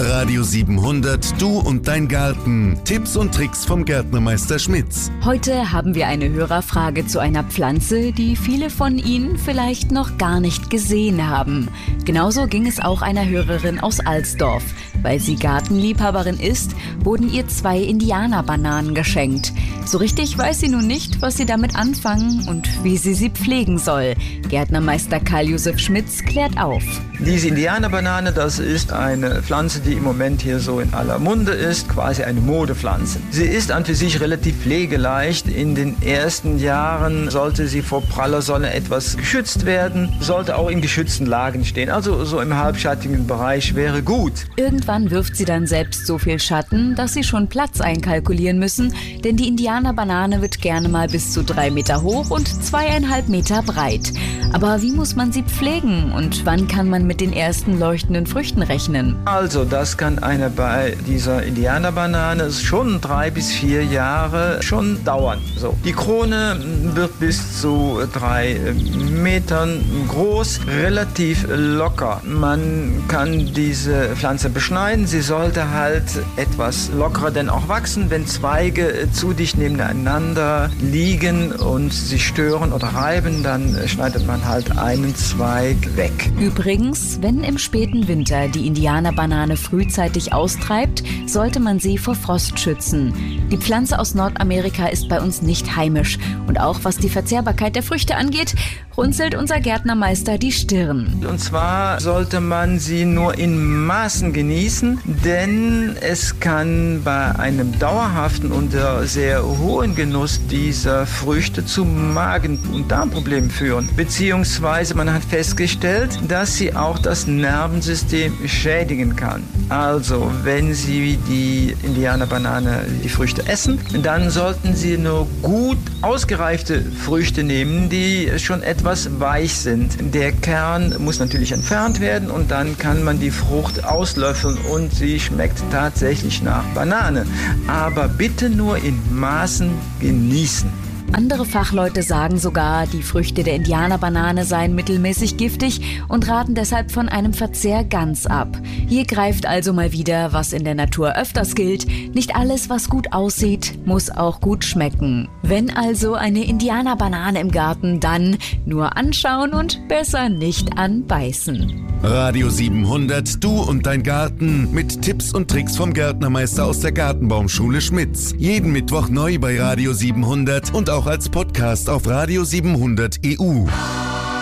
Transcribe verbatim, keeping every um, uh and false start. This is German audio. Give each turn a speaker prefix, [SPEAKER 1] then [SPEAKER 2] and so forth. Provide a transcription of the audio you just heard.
[SPEAKER 1] Radio siebenhundert, du und dein Garten. Tipps und Tricks vom Gärtnermeister Schmitz.
[SPEAKER 2] Heute haben wir eine Hörerfrage zu einer Pflanze, die viele von Ihnen vielleicht noch gar nicht gesehen haben. Genauso ging es auch einer Hörerin aus Alsdorf. Weil sie Gartenliebhaberin ist, wurden ihr zwei Indianerbananen geschenkt. So richtig weiß sie nun nicht, was sie damit anfangen und wie sie sie pflegen soll. Gärtnermeister Karl-Josef Schmitz klärt auf.
[SPEAKER 3] Diese Indianerbanane, das ist eine Pflanze, die im Moment hier so in aller Munde ist, quasi eine Modepflanze. Sie ist an für sich relativ pflegeleicht. In den ersten Jahren sollte sie vor praller Sonne etwas geschützt werden, sollte auch in geschützten Lagen stehen, also so im halbschattigen Bereich wäre gut.
[SPEAKER 2] Irgendwann wirft sie dann selbst so viel Schatten, dass sie schon Platz einkalkulieren müssen, denn die Indianerbanane wird gerne mal bis zu drei Meter hoch und zweieinhalb Meter breit. Aber wie muss man sie pflegen und wann kann man mit den ersten leuchtenden Früchten rechnen?
[SPEAKER 3] Also das kann einer bei dieser Indianerbanane schon drei bis vier Jahre schon dauern. So. Die Krone wird bis zu drei Metern groß, relativ locker. Man kann diese Pflanze beschneiden. Sie sollte halt etwas lockerer denn auch wachsen. Wenn Zweige zu dicht nebeneinander liegen und sich stören oder reiben, dann schneidet man halt einen Zweig weg.
[SPEAKER 2] Übrigens, wenn im späten Winter die Indianerbanane frühzeitig austreibt, sollte man sie vor Frost schützen. Die Pflanze aus Nordamerika ist bei uns nicht heimisch. Und auch was die Verzehrbarkeit der Früchte angeht, runzelt unser Gärtnermeister die Stirn.
[SPEAKER 3] Und zwar sollte man sie nur in Maßen genießen, denn es kann bei einem dauerhaften und sehr hohen Genuss dieser Früchte zu Magen- und Darmproblemen führen. Beziehungsweise man hat festgestellt, dass sie auch das Nervensystem schädigen kann. Also, wenn Sie die Indianerbanane, die Früchte essen, dann sollten Sie nur gut ausgereifte Früchte nehmen, die schon etwas weich sind. Der Kern muss natürlich entfernt werden und dann kann man die Frucht auslöffeln und sie schmeckt tatsächlich nach Banane. Aber bitte nur in Maßen genießen.
[SPEAKER 2] Andere Fachleute sagen sogar, die Früchte der Indianerbanane seien mittelmäßig giftig und raten deshalb von einem Verzehr ganz ab. Hier greift also mal wieder, was in der Natur öfters gilt: Nicht alles, was gut aussieht, muss auch gut schmecken. Wenn also eine Indianerbanane im Garten, dann nur anschauen und besser nicht anbeißen.
[SPEAKER 1] Radio siebenhundert, du und dein Garten, mit Tipps und Tricks vom Gärtnermeister aus der Gartenbaumschule Schmitz. Jeden Mittwoch neu bei Radio siebenhundert und auch als Podcast auf Radio siebenhundert E U.